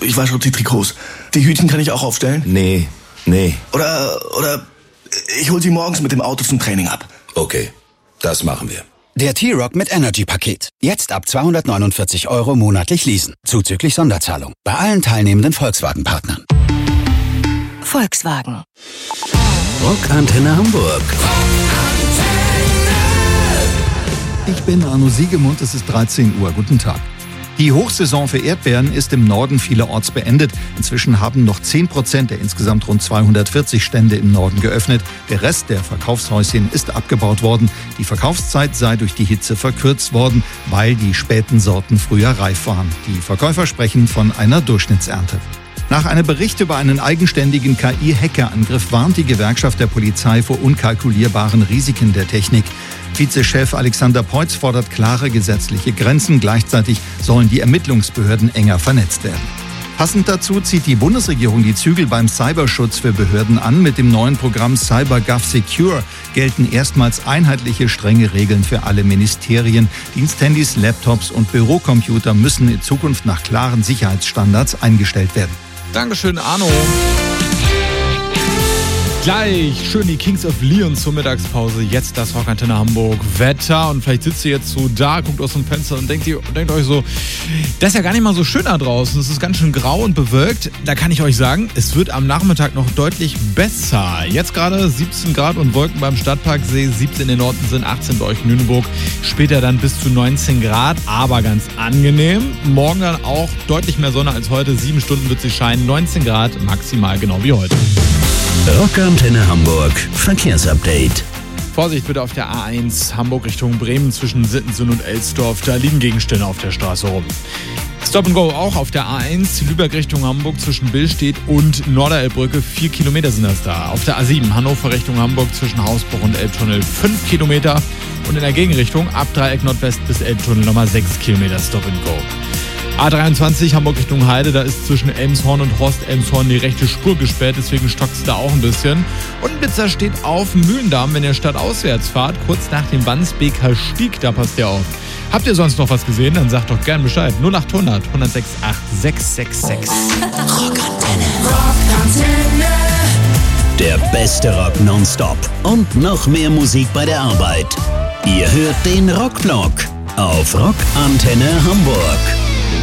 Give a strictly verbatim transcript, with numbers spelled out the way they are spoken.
ich wasche die Trikots. Die Hütchen kann ich auch aufstellen? Nee, nee. Oder, oder ich hol sie morgens mit dem Auto zum Training ab. Okay, das machen wir. Der T-Roc mit Energy-Paket. Jetzt ab zweihundertneunundvierzig Euro monatlich leasen. Zuzüglich Sonderzahlung. Bei allen teilnehmenden Volkswagen-Partnern. Volkswagen. Rockantenne Hamburg. Ich bin Arno Siegemund, es ist dreizehn Uhr. Guten Tag. Die Hochsaison für Erdbeeren ist im Norden vielerorts beendet. Inzwischen haben noch zehn Prozent der insgesamt rund zweihundertvierzig Stände im Norden geöffnet. Der Rest der Verkaufshäuschen ist abgebaut worden. Die Verkaufszeit sei durch die Hitze verkürzt worden, weil die späten Sorten früher reif waren. Die Verkäufer sprechen von einer Durchschnittsernte. Nach einem Bericht über einen eigenständigen K I-Hackerangriff warnt die Gewerkschaft der Polizei vor unkalkulierbaren Risiken der Technik. Vizechef Alexander Peutz fordert klare gesetzliche Grenzen. Gleichzeitig sollen die Ermittlungsbehörden enger vernetzt werden. Passend dazu zieht die Bundesregierung die Zügel beim Cyberschutz für Behörden an. Mit dem neuen Programm CyberGov Secure gelten erstmals einheitliche, strenge Regeln für alle Ministerien. Diensthandys, Laptops und Bürocomputer müssen in Zukunft nach klaren Sicherheitsstandards eingestellt werden. Dankeschön, Arno. Gleich schön die Kings of Leon zur Mittagspause. Jetzt das Rockantenne Hamburg Wetter. Und vielleicht sitzt ihr jetzt so da, guckt aus dem Fenster und denkt, ihr, denkt euch so, das ist ja gar nicht mal so schön da draußen. Es ist ganz schön grau und bewölkt. Da kann ich euch sagen, es wird am Nachmittag noch deutlich besser. Jetzt gerade siebzehn Grad und Wolken beim Stadtparksee, siebzehn in Norden sind achtzehn bei euch in Lüneburg. Später dann bis zu neunzehn Grad, aber ganz angenehm. Morgen dann auch deutlich mehr Sonne als heute. Sieben Stunden wird sie scheinen, neunzehn Grad maximal, genau wie heute. Rockantenne Hamburg Verkehrsupdate. Vorsicht bitte auf der A eins Hamburg Richtung Bremen zwischen Sittensen und Elsdorf. Da liegen Gegenstände auf der Straße rum. Stop and Go auch auf der A eins Lübeck Richtung Hamburg zwischen Billstedt und Norderelbbrücke. Vier Kilometer sind das da. Auf der A sieben Hannover Richtung Hamburg zwischen Hausbruch und Elbtunnel fünf Kilometer. Und in der Gegenrichtung ab Dreieck Nordwest bis Elbtunnel nochmal sechs Kilometer Stop and Go. A dreiundzwanzig Hamburg Richtung Heide, da ist zwischen Elmshorn und Horst-Elmshorn die rechte Spur gesperrt, deswegen stockt es da auch ein bisschen. Und ein Blitzer steht auf Mühlendamm, wenn ihr stadtauswärts fahrt, kurz nach dem Wandsbeker Stieg, da passt ihr auf. Habt ihr sonst noch was gesehen? Dann sagt doch gern Bescheid. null acht hundert, hundertsechs, acht, sechs sechs sechs. Rockantenne. Rockantenne. Der beste Rock nonstop und noch mehr Musik bei der Arbeit. Ihr hört den Rockblock auf Rockantenne Hamburg.